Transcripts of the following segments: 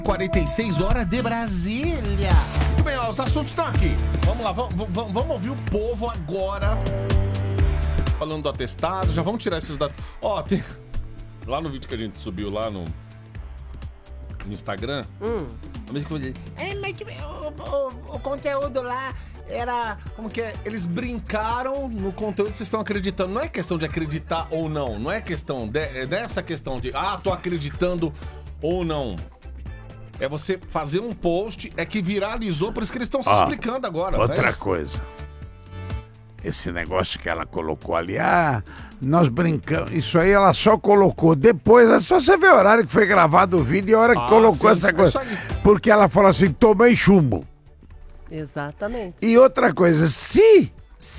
46 horas de Brasília. Muito bem, ó, os assuntos estão aqui. Vamos lá, vamos ouvir o povo agora. Falando do atestado, já vamos tirar esses dados. Ó, tem... lá no vídeo que a gente subiu lá no Instagram, mas o conteúdo lá era... Como que é? Eles brincaram no conteúdo que vocês estão acreditando. Não é questão de acreditar ou não. Não é questão dessa questão de... tô acreditando ou não. É você fazer um post, é que viralizou, por isso que eles estão se explicando agora. Outra coisa. Esse negócio que ela colocou ali, nós brincamos. Isso aí ela só colocou depois, é só você ver o horário que foi gravado o vídeo e a hora que colocou essa coisa. Porque ela falou assim, tomei chumbo. Exatamente. E outra coisa, se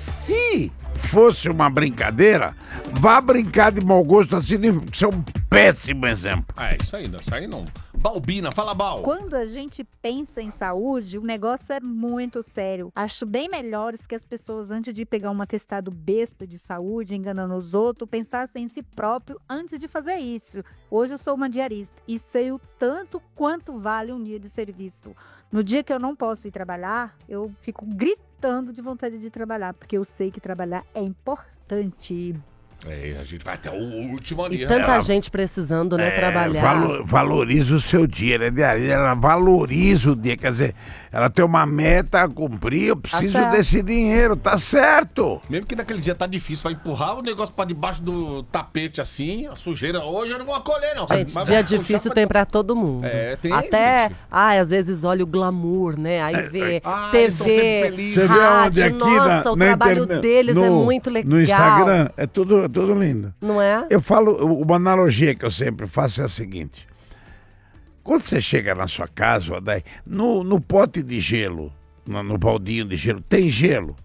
fosse uma brincadeira, vá brincar de mau gosto assim, isso é um péssimo exemplo. Isso aí não. Balbina, fala, Bal. Quando a gente pensa em saúde, o negócio é muito sério. Acho bem melhor que as pessoas, antes de pegar um atestado besta de saúde, enganando os outros, pensassem em si próprio antes de fazer isso. Hoje eu sou uma diarista e sei o tanto quanto vale um dia de serviço. No dia que eu não posso ir trabalhar, eu fico gritando de vontade de trabalhar, porque eu sei que trabalhar é importante. A gente vai até o último ali. E tanta gente precisando, né, trabalhar. Valoriza o seu dia, né, diarista? Ela valoriza o dia, quer dizer, ela tem uma meta a cumprir, eu preciso desse dinheiro, tá certo. Mesmo que naquele dia tá difícil, vai empurrar o negócio pra debaixo do tapete assim, a sujeira, hoje eu não vou acolher não. Gente, dia difícil tem pra todo mundo. Tem até, gente. às vezes olha o glamour, né, aí vê estão sempre TV, felizes. Você vê rádio, onde aqui nossa, o trabalho deles é muito legal. No Instagram, é tudo lindo. Não é? Eu falo, uma analogia que eu sempre faço é a seguinte. Quando você chega na sua casa, Odaí, no pote de gelo, no baldinho de gelo, tem gelo?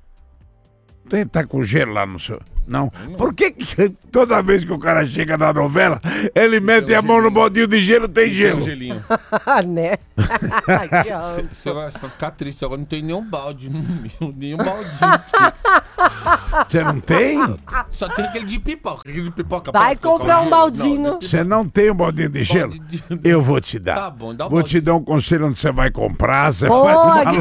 Tá com gelo lá no seu... Não. Por que toda vez que o cara chega na novela, ele mete a mão no baldinho de gelo, tem gelo? Gelinho. Né? Você vai ficar triste agora, não tem nenhum balde, nenhum baldinho. Você não tem? Só tem aquele de pipoca. Vai comprar um baldinho. Você não tem um baldinho de gelo? Eu vou te dar. Tá bom, dá um Vou te dar um conselho onde você vai comprar, você Ô, vai numa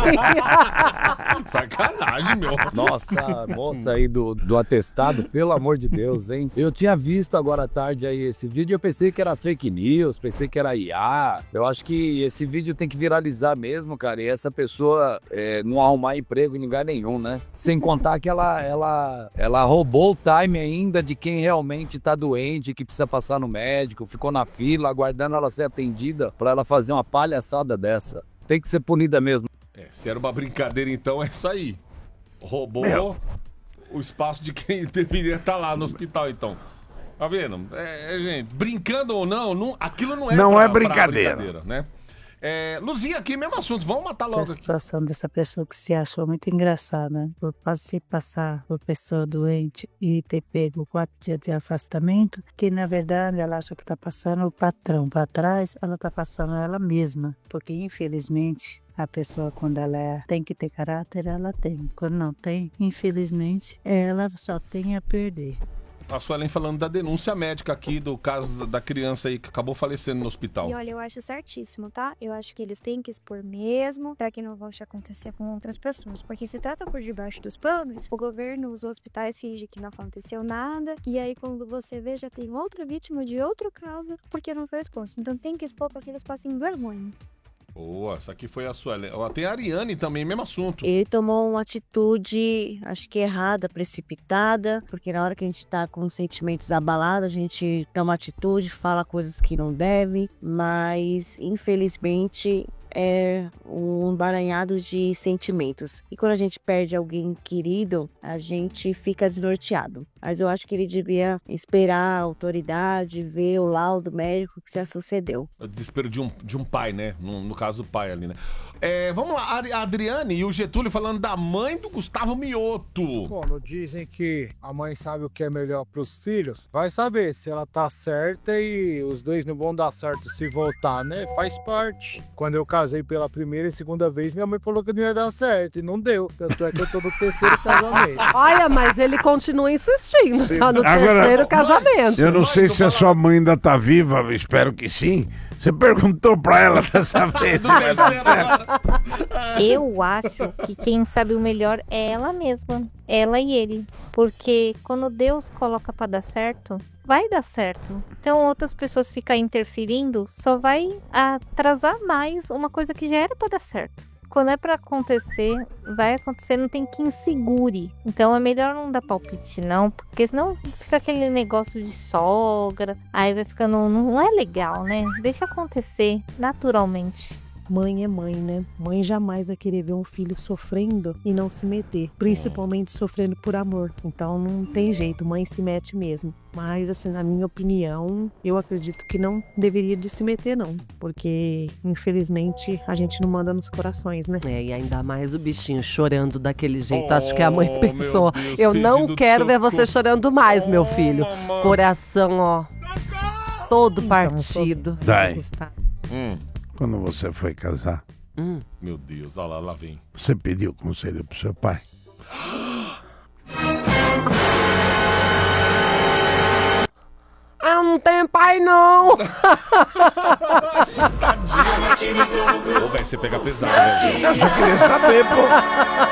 galinha! Sacanagem, meu. Nossa, a moça aí do atestado, pelo amor de Deus, hein? Eu tinha visto agora à tarde aí esse vídeo e eu pensei que era fake news, pensei que era IA. Eu acho que esse vídeo tem que viralizar mesmo, cara, e essa pessoa não arrumar emprego em lugar nenhum, né? Sem contar que ela roubou o time ainda de quem realmente tá doente, que precisa passar no médico, ficou na fila aguardando ela ser atendida pra ela fazer uma palhaçada dessa. Tem que ser punida mesmo. Se era uma brincadeira, então é isso aí. Roubou o espaço de quem deveria estar lá no hospital, então. Tá vendo? Gente, brincando ou não, aquilo não é brincadeira, né? Luzinha, aqui, mesmo assunto, vamos matar logo A situação dessa pessoa que se achou muito engraçada, por se passar por pessoa doente e ter pego 4 dias de afastamento, que na verdade ela acha que está passando o patrão para trás, ela está passando ela mesma, porque infelizmente a pessoa, quando ela tem que ter caráter, ela tem. Quando não tem, infelizmente, ela só tem a perder. A Suelen falando da denúncia médica aqui, do caso da criança aí que acabou falecendo no hospital. E olha, eu acho certíssimo, tá? Eu acho que eles têm que expor mesmo, pra que não volte a acontecer com outras pessoas. Porque se trata por debaixo dos panos, o governo, os hospitais fingem que não aconteceu nada, e aí quando você vê, já tem outra vítima de outro caso, porque não foi exposto. Então tem que expor pra que eles passem vergonha. Boa, essa aqui foi a Suelen. Tem a Ariane também, mesmo assunto. Ele tomou uma atitude, acho que errada, precipitada, porque na hora que a gente tá com os sentimentos abalados, a gente toma atitude, fala coisas que não deve, mas infelizmente é um emaranhado de sentimentos. E quando a gente perde alguém querido, a gente fica desnorteado. Mas eu acho que ele devia esperar a autoridade, ver o laudo médico que se sucedeu. O desespero de um pai, né? No caso do pai ali, né? Vamos lá, a Adriane e o Getúlio falando da mãe do Gustavo Mioto. Quando dizem que a mãe sabe o que é melhor pros filhos, vai saber se ela tá certa e os dois não vão dar certo se voltar, né? Faz parte. Quando eu casei pela primeira e segunda vez, minha mãe falou que não ia dar certo e não deu. Tanto é que eu tô no terceiro casamento. Olha, mas ele continua insistindo, tá no terceiro casamento. Eu não sei se a sua mãe ainda tá viva, espero que sim. Você perguntou pra ela dessa vez. Do terceiro agora. Eu acho que quem sabe o melhor é ela mesma. Ela e ele. Porque quando Deus coloca pra dar certo, vai dar certo. Então outras pessoas ficar interferindo só vai atrasar mais uma coisa que já era pra dar certo. Quando é pra acontecer, vai acontecer, não tem quem segure. Então é melhor não dar palpite não, porque senão fica aquele negócio de sogra, aí vai ficando, não é legal, né? Deixa acontecer naturalmente. Mãe é mãe, né? Mãe jamais vai querer ver um filho sofrendo e não se meter. Principalmente sofrendo por amor. Então não tem jeito, mãe se mete mesmo. Mas, assim, na minha opinião, eu acredito que não deveria de se meter, não. Porque, infelizmente, a gente não manda nos corações, né? E ainda mais o bichinho chorando daquele jeito. Acho que a mãe meu pensou, Deus, eu não pedido de quero ver socorro. você chorando mais, meu filho. mamãe. Coração, ó, todo partido. Dai, Hum, quando você foi casar, meu Deus, olha lá vem. você pediu conselho pro seu pai? Ah, não tem pai, não. Ô, velho, você pega pesado, velho. Eu só queria saber, pô.